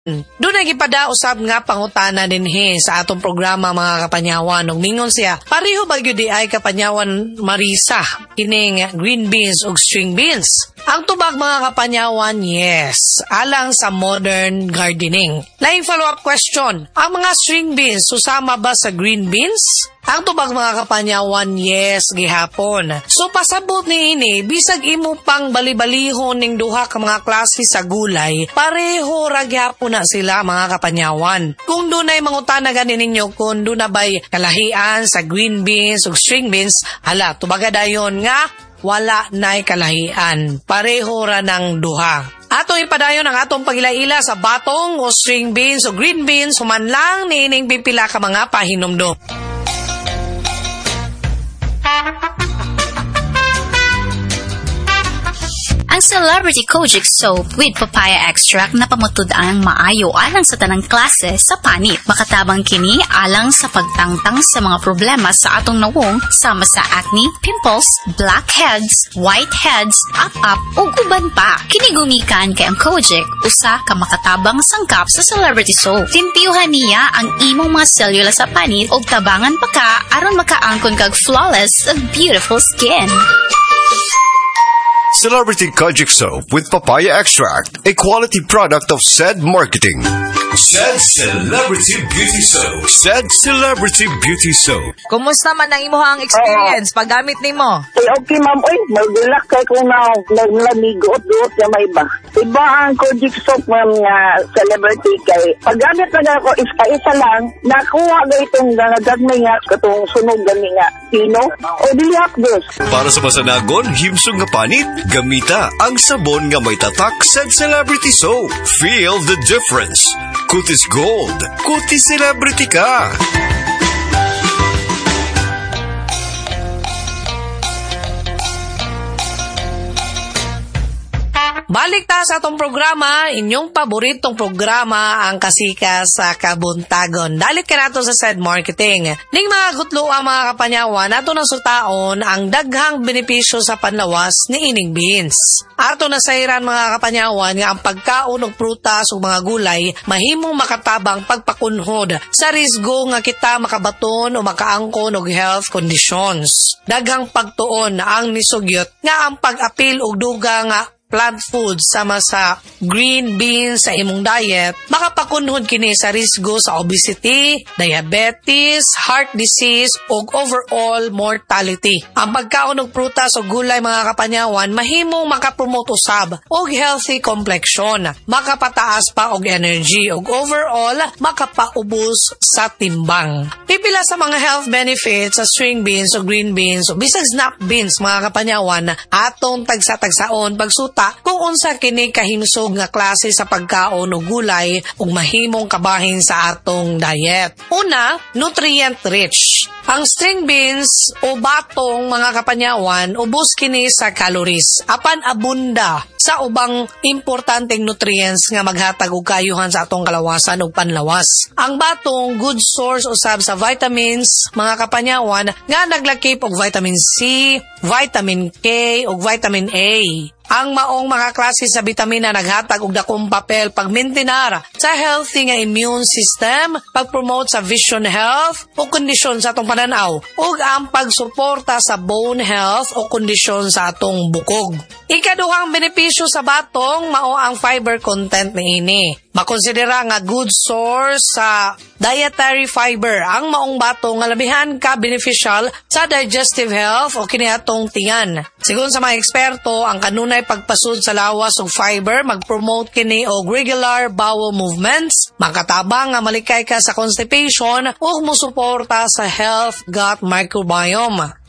Doon ay ipadausab nga pangutana dinhi sa atong programa mga kapanyawan. Nung mingon siya, pareho ba gyud di ay kapanyawan Marisa kining green beans ug string beans? Ang tubag mga kapanyawan, yes, alang sa modern gardening. Laing follow-up question, ang mga string beans susama ba sa green beans? Ang tubag mga kapanyawan, yes, gihapon. So pasabot ni ini, bisag imo pang bali-balihon ning duha ka mga klase sa gulay, pareho ra gihapon na sila mga kapanyawan. Kung dunay mangutana ganin ninyo kung duna bay kalahian sa green beans ug string beans, hala, tubaga dayon nga wala na'y kalahian. Pareho ra ng duha. Atong ipadayon ang atong pagila-ila sa batong o string beans o green beans human lang niining pipila ka mga pahinumdum. Ang Celebrity Kojic Soap with Papaya Extract na pamutud-ang maayo alang sa tanang klase sa panit. Makatabang kini alang sa pagtangtang sa mga problema sa atong nawong sama sa acne, pimples, blackheads, whiteheads, up-up ug uban pa. Kini gumikan kay ang Kojic usa ka makatabang sangkap sa Celebrity Soap. Timpiyuhan niya ang imong mga selula sa panit ug tabangan pa ka aron makaangkon kag flawless of beautiful skin. Celebrity Kojic Soap with Papaya Extract, a quality product of Said Marketing. Said Celebrity Beauty Soap. Said Celebrity Beauty Soap. Kumusta man ang imuhang experience paggamit nimo? Ay, okay ma'am, magulak kay kung naglamiguot-guot na may iba. Iba ang Kojic Soap ma'am nga celebrity kay paggamit na ako isa lang, nakuha ga itong nagagmay nga katong sunog gani nga pino o dilihat dos. Para sa masanagon, himsong nga panit, gamita ang sabon nga may tatak Said Celebrity Soap. Feel the difference. Kutis Gold. Kutis Celebrity ka. Balik ta sa atong programa, inyong paboritong programa ang kasika sa kabuntagon. Dalit ka nato sa Said Marketing. Ning mga gutlo ang mga kapanyawan, nato na sutaon ang daghang benepisyo sa panlawas ni ining beans. Ato na sayran mga kapanyawan nga ang pagkaon og prutas ug mga gulay mahimong makatabang pagpakunhod sa risgo nga kita makabaton o makaangkon og health conditions. Daghang pagtuon ang nisugyot nga ang pag-apil og duga nga plant foods sama sa green beans sa imong diet, makapakunhod kini sa risgo sa obesity, diabetes, heart disease, ug overall mortality. Ang pagkaon og prutas o gulay mga kapanyawan, mahimong makapromote usab og healthy complexion, makapataas pa og energy, ug overall makapaubos sa timbang. Pipila sa mga health benefits sa string beans o green beans o bisag snap beans mga kapanyawan, atong tagsa-tagsaon pagsuta kung unsa kini kahimsog nga klase sa pagkaon o gulay ug mahimong kabahin sa atong diet. Una, nutrient rich. Ang string beans o batong mga kapanyawan ubos kini sa calories apan abunda sa ubang importanteng nutrients nga maghatag og kayuhan sa atong kalawasan ug panlawas. Ang batong good source usab sa vitamins mga kapanyawan nga naglakip og vitamin C, vitamin K ug vitamin A. Ang maong mga klase sa bitamina naghatag og dakong papel pagmintinar sa healthy nga immune system, pagpromote sa vision health o kondisyon sa atong pananaw, ug ang pagsuporta sa bone health o kondisyon sa atong bukog. Ikaduhang benepisyo sa batong mao ang fiber content niini. Makonsidera nga good source sa dietary fiber ang maong batong nga labihan ka beneficial sa digestive health o kiniatong tiyan. Sigon sa mga eksperto, ang kanunay pagpasud sa lawas og fiber mag-promote kini og regular bowel movements, makatabang nga malikay ka sa constipation ug mosuporta sa health gut microbiome.